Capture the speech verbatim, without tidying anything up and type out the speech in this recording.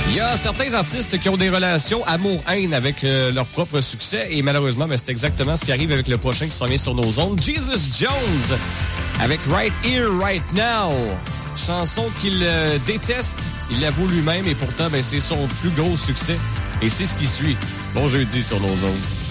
Il y a certains artistes qui ont des relations amour-haine avec euh, leur propre succès et malheureusement, ben, c'est exactement ce qui arrive avec le prochain qui s'en vient sur nos ondes. Jesus Jones avec Right Here, Right Now. Chanson qu'il euh, déteste, il l'avoue lui-même et pourtant, ben, c'est son plus gros succès. Et c'est ce qui suit. Bon jeudi sur nos ondes.